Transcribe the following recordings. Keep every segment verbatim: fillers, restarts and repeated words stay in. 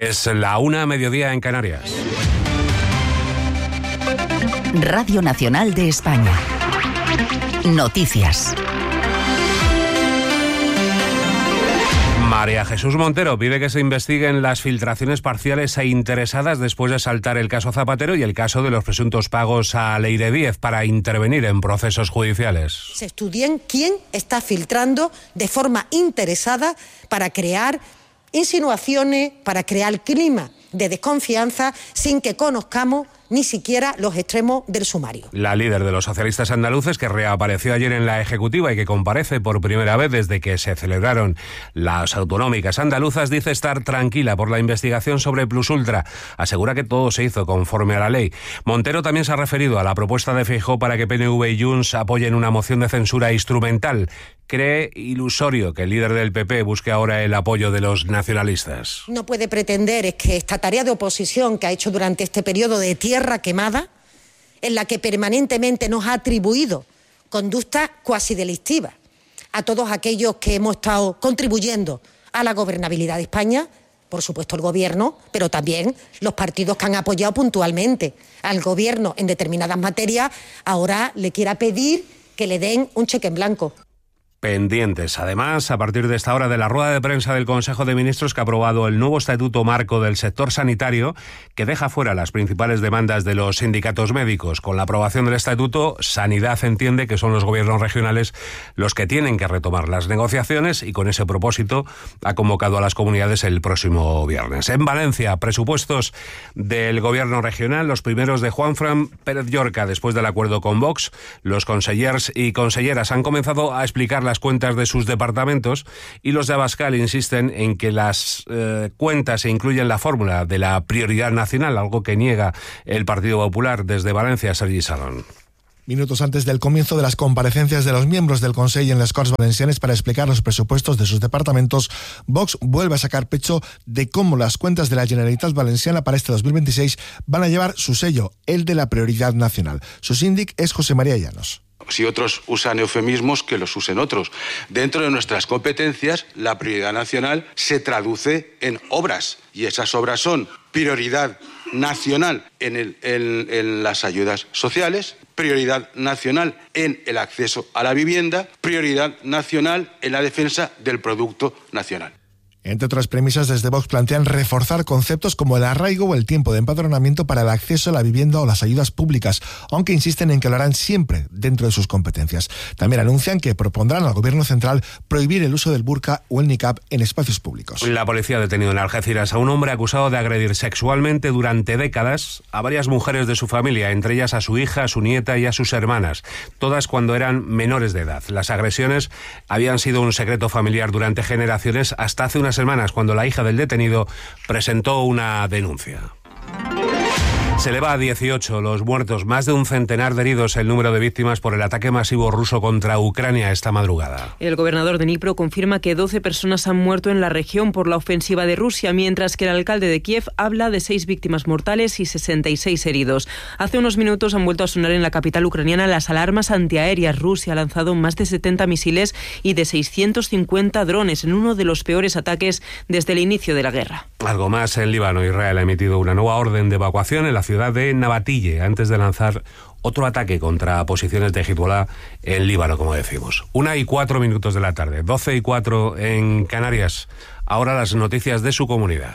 Es la una, mediodía en Canarias. Radio Nacional de España. Noticias. María Jesús Montero pide que se investiguen las filtraciones parciales e interesadas después de saltar el caso Zapatero y el caso de los presuntos pagos a Leire Díez para intervenir en procesos judiciales. Se estudien quién está filtrando de forma interesada para crear insinuaciones, para crear clima de desconfianza sin que conozcamos ni siquiera los extremos del sumario. La líder de los socialistas andaluces, que reapareció ayer en la Ejecutiva y que comparece por primera vez desde que se celebraron las autonómicas andaluzas, dice estar tranquila por la investigación sobre Plus Ultra. Asegura que todo se hizo conforme a la ley. Montero también se ha referido a la propuesta de Feijóo para que P N V y Junts apoyen una moción de censura instrumental. Cree ilusorio que el líder del P P busque ahora el apoyo de los nacionalistas. No puede pretender es que esta tarea de oposición que ha hecho durante este periodo de tierra quemada, en la que permanentemente nos ha atribuido conductas cuasi delictivas a todos aquellos que hemos estado contribuyendo a la gobernabilidad de España, por supuesto el Gobierno, pero también los partidos que han apoyado puntualmente al Gobierno en determinadas materias, ahora le quiera pedir que le den un cheque en blanco. Pendientes, además, a partir de esta hora de la rueda de prensa del Consejo de Ministros que ha aprobado el nuevo estatuto marco del sector sanitario que deja fuera las principales demandas de los sindicatos médicos. Con la aprobación del estatuto, Sanidad entiende que son los gobiernos regionales los que tienen que retomar las negociaciones y con ese propósito ha convocado a las comunidades el próximo viernes. En Valencia, presupuestos del gobierno regional, los primeros de Juanfran Pérez Llorca. Después del acuerdo con Vox, los consellers y conselleras han comenzado a explicar las cuentas de sus departamentos y los de Abascal insisten en que las eh, cuentas se incluyen la fórmula de la prioridad nacional, algo que niega el Partido Popular. Desde Valencia, Sergi Salón. Minutos antes del comienzo de las comparecencias de los miembros del Consell en les Corts Valencianes para explicar los presupuestos de sus departamentos, Vox vuelve a sacar pecho de cómo las cuentas de la Generalitat Valenciana para este dos mil veintiséis van a llevar su sello, el de la prioridad nacional. Su síndic es José María Llanos. Si otros usan eufemismos, que los usen otros. Dentro de nuestras competencias, la prioridad nacional se traduce en obras. Y esas obras son prioridad nacional en, el, en, en las ayudas sociales, prioridad nacional en el acceso a la vivienda, prioridad nacional en la defensa del producto nacional. Entre otras premisas, desde Vox plantean reforzar conceptos como el arraigo o el tiempo de empadronamiento para el acceso a la vivienda o las ayudas públicas, aunque insisten en que lo harán siempre dentro de sus competencias. También anuncian que propondrán al Gobierno central prohibir el uso del burka o el niqab en espacios públicos. La policía ha detenido en Algeciras a un hombre acusado de agredir sexualmente durante décadas a varias mujeres de su familia, entre ellas a su hija, a su nieta y a sus hermanas, todas cuando eran menores de edad. Las agresiones habían sido un secreto familiar durante generaciones hasta hace unas semanas, cuando la hija del detenido presentó una denuncia. Se eleva a dieciocho los muertos, más de un centenar de heridos el número de víctimas por el ataque masivo ruso contra Ucrania esta madrugada. El gobernador de Dnipro confirma que doce personas han muerto en la región por la ofensiva de Rusia, mientras que el alcalde de Kiev habla de seis víctimas mortales y sesenta y seis heridos. Hace unos minutos han vuelto a sonar en la capital ucraniana las alarmas antiaéreas. Rusia ha lanzado más de setenta misiles y de seiscientos cincuenta drones en uno de los peores ataques desde el inicio de la guerra. Algo más en Líbano. Israel ha emitido una nueva orden de evacuación en la ciudad de Nabatille antes de lanzar otro ataque contra posiciones de Hezbollah en Líbano, como decimos. Una y cuatro minutos de la tarde, doce y cuatro en Canarias. Ahora las noticias de su comunidad.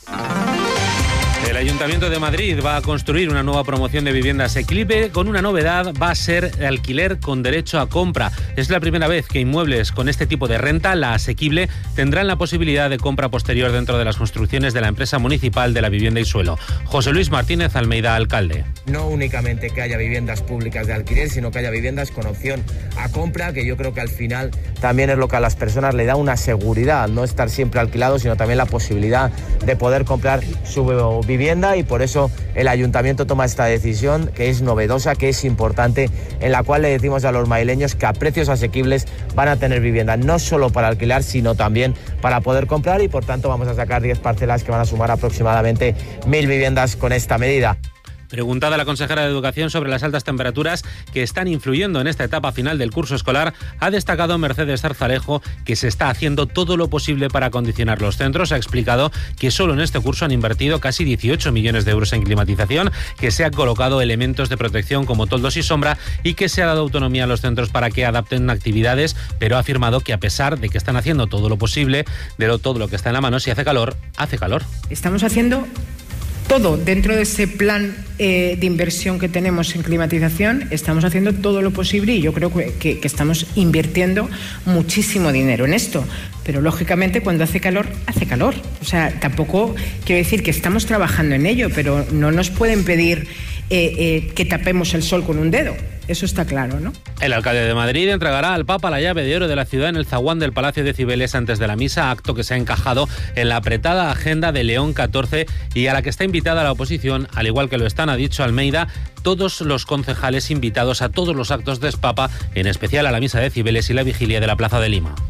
El Ayuntamiento de Madrid va a construir una nueva promoción de vivienda asequible. Con una novedad, va a ser de alquiler con derecho a compra. Es la primera vez que inmuebles con este tipo de renta, la asequible, tendrán la posibilidad de compra posterior dentro de las construcciones de la empresa municipal de la vivienda y suelo. José Luis Martínez Almeida, alcalde. No únicamente que haya viviendas públicas de alquiler, sino que haya viviendas con opción a compra, que yo creo que al final también es lo que a las personas le da una seguridad, no estar siempre alquilado, sino también la posibilidad de poder comprar su vivienda. Y por eso el ayuntamiento toma esta decisión, que es novedosa, que es importante, en la cual le decimos a los madrileños que a precios asequibles van a tener vivienda, no solo para alquilar, sino también para poder comprar, y por tanto vamos a sacar diez parcelas que van a sumar aproximadamente mil viviendas con esta medida. Preguntada la consejera de Educación sobre las altas temperaturas que están influyendo en esta etapa final del curso escolar, ha destacado Mercedes Zarzalejo que se está haciendo todo lo posible para acondicionar los centros. Ha explicado que solo en este curso han invertido casi dieciocho millones de euros en climatización, que se han colocado elementos de protección como toldos y sombra y que se ha dado autonomía a los centros para que adapten actividades, pero ha afirmado que a pesar de que están haciendo todo lo posible, de lo, todo lo que está en la mano, si hace calor, hace calor. Estamos haciendo todo dentro de ese plan eh, de inversión que tenemos en climatización, estamos haciendo todo lo posible y yo creo que, que, que estamos invirtiendo muchísimo dinero en esto. Pero lógicamente cuando hace calor, hace calor. O sea, tampoco quiero decir que estamos trabajando en ello, pero no nos pueden pedir eh, eh, que tapemos el sol con un dedo. Eso está claro, ¿no? El alcalde de Madrid entregará al Papa la llave de oro de la ciudad en el zaguán del Palacio de Cibeles antes de la misa, acto que se ha encajado en la apretada agenda de León catorce y a la que está invitada la oposición, al igual que lo están, ha dicho Almeida, todos los concejales invitados a todos los actos del Papa, en especial a la misa de Cibeles y la vigilia de la Plaza de Lima.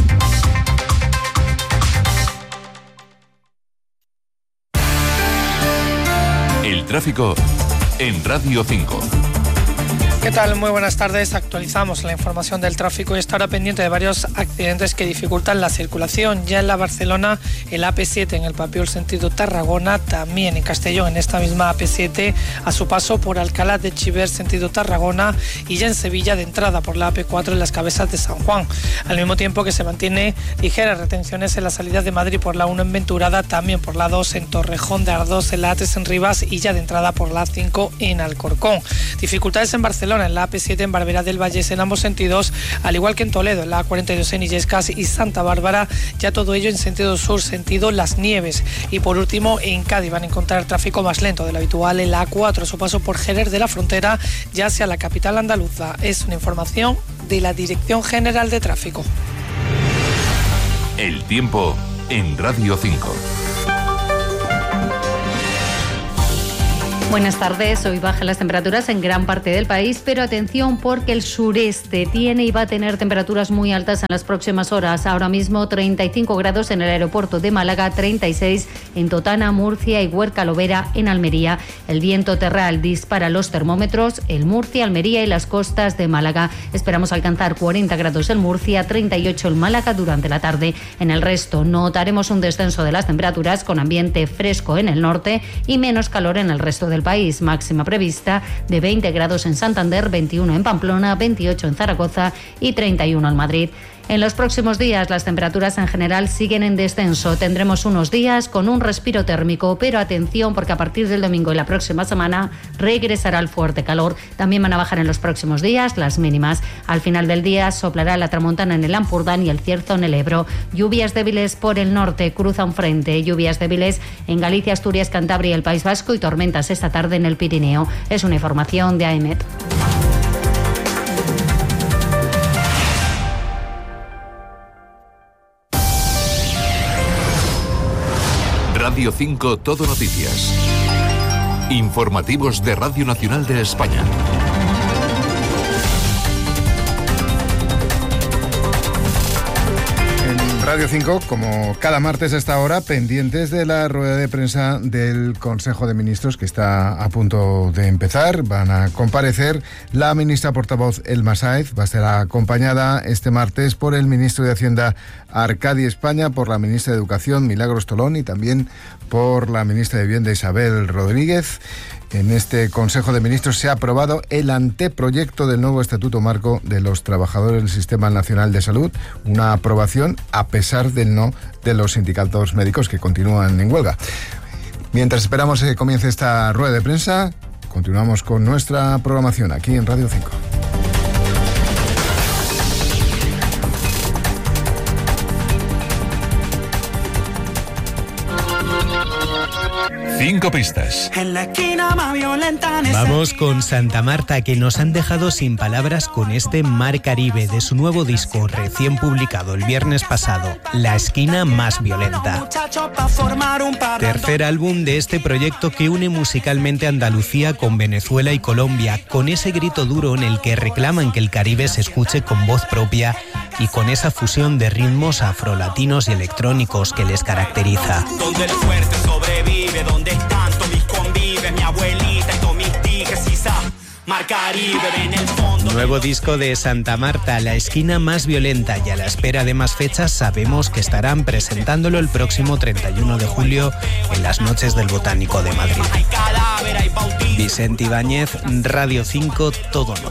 El tráfico en Radio cinco. ¿Qué tal? Muy buenas tardes. Actualizamos la información del tráfico y está ahora pendiente de varios accidentes que dificultan la circulación. Ya en la Barcelona, el A P siete en el Papiol sentido Tarragona, también en Castellón, en esta misma A P siete, a su paso por Alcalá de Xivert sentido Tarragona, y ya en Sevilla de entrada por la A P cuatro en las Cabezas de San Juan. Al mismo tiempo que se mantiene ligeras retenciones en la salida de Madrid por la uno en Venturada, también por la dos en Torrejón de Ardoz, en la A tres en Rivas y ya de entrada por la A cinco en Alcorcón. Dificultades en Barcelona, en la A P siete en Barberá del Vallés en ambos sentidos, al igual que en Toledo, en la A cuarenta y dos en Illescas y Santa Bárbara, ya todo ello en sentido sur, sentido Las Nieves. Y por último, en Cádiz van a encontrar tráfico más lento de lo habitual en la A cuatro, a su paso por Jerez de la Frontera, ya hacia la capital andaluza. Es una información de la Dirección General de Tráfico. El tiempo en Radio cinco. Buenas tardes. Hoy bajan las temperaturas en gran parte del país, pero atención porque el sureste tiene y va a tener temperaturas muy altas en las próximas horas. Ahora mismo treinta y cinco grados en el aeropuerto de Málaga, treinta y seis en Totana, Murcia y Huerca Lovera en Almería. El viento terral dispara los termómetros en Murcia, Almería y las costas de Málaga. Esperamos alcanzar cuarenta grados en Murcia, treinta y ocho en Málaga durante la tarde. En el resto notaremos un descenso de las temperaturas con ambiente fresco en el norte y menos calor en el resto del país. Máxima prevista de veinte grados en Santander, veintiuno en Pamplona, veintiocho en Zaragoza y treinta y uno en Madrid. En los próximos días las temperaturas en general siguen en descenso. Tendremos unos días con un respiro térmico, pero atención porque a partir del domingo y la próxima semana regresará el fuerte calor. También van a bajar en los próximos días las mínimas. Al final del día soplará la tramontana en el Ampurdán y el Cierzo en el Ebro. Lluvias débiles por el norte, cruza un frente. Lluvias débiles en Galicia, Asturias, Cantabria y el País Vasco y tormentas esta tarde en el Pirineo. Es una información de A E M E T. Radio cinco Todo Noticias. Informativos de Radio Nacional de España. Radio cinco, como cada martes a esta hora, pendientes de la rueda de prensa del Consejo de Ministros que está a punto de empezar. Van a comparecer la ministra portavoz Elma Sáez, va a ser acompañada este martes por el ministro de Hacienda Arcadi España, por la ministra de Educación Milagros Tolón y también por la ministra de Vivienda Isabel Rodríguez. En este Consejo de Ministros se ha aprobado el anteproyecto del nuevo Estatuto Marco de los Trabajadores del Sistema Nacional de Salud, una aprobación a pesar del no de los sindicatos médicos que continúan en huelga. Mientras esperamos que comience esta rueda de prensa, continuamos con nuestra programación aquí en Radio cinco. Cinco pistas. Vamos con Santa Marta, que nos han dejado sin palabras con este Mar Caribe de su nuevo disco recién publicado el viernes pasado, La Esquina Más Violenta. Tercer álbum de este proyecto que une musicalmente Andalucía con Venezuela y Colombia, con ese grito duro en el que reclaman que el Caribe se escuche con voz propia y con esa fusión de ritmos afrolatinos y electrónicos que les caracteriza. Donde el fuerte sobrevive, donde están todos mis convives, mi abuelita y todos mis Nuevo disco de Santa Marta, La esquina más violenta, y a la espera de más fechas sabemos que estarán presentándolo el próximo treinta y uno de julio en las Noches del Botánico de Madrid. Vicente Ibáñez, Radio cinco, Todo Noticias.